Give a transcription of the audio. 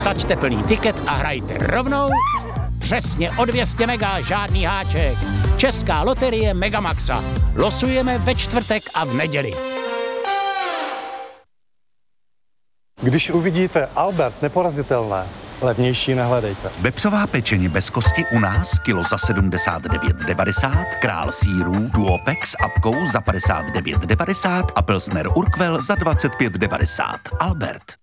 Sačte plný tiket a hrajte rovnou. Přesně o 200 mega, žádný háček. Česká loterie Megamaxa. Losujeme ve čtvrtek a v neděli. Když uvidíte Albert neporazitelné, levnější nehledejte. Vepřová pečení bez kosti u nás kilo za 79,90, král sýrů Duopex s apkou za 59,90 a Pilsner Urquell za 25,90. Albert.